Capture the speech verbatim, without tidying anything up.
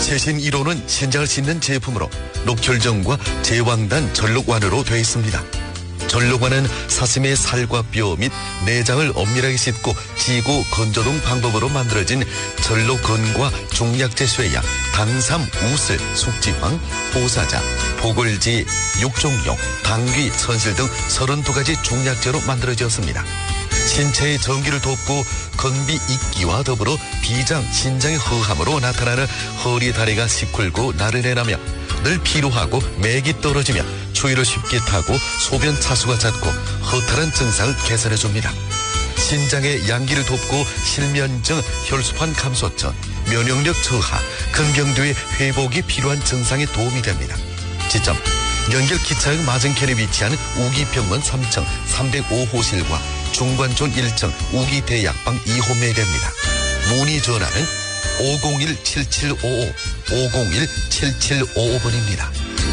최신 일 호는 신장을 씻는 제품으로 녹혈정과 제왕단 전록완으로 되어 있습니다. 전록완은 사슴의 살과 뼈 및 내장을 엄밀하게 씻고 지고 건조 등 방법으로 만들어진 전록건과 중약제 쇠약, 당삼, 우슬, 숙지황, 보사자, 보글지, 육종용, 당귀, 천실 등 서른두 가지 중약제로 만들어졌습니다. 신체의 전기를 돕고 건비 있기와 더불어 비장, 신장의 허함으로 나타나는 허리 다리가 시큰고 나른해나며 늘 피로하고 맥이 떨어지며 추위를 쉽게 타고 소변 차수가 잦고 허탈한 증상을 개선해줍니다. 신장의 양기를 돕고 실면증, 혈소판 감소증, 면역력 저하, 근경도의 회복이 필요한 증상에 도움이 됩니다. 지점 연결 기차역 맞은편에 위치한 우기병원 삼 층 삼백오 호실과 중관촌 일 층 우기대약방 이 호 매대입니다. 문의 전화는 오공일 칠칠오오 오공일 칠칠오오 번입니다.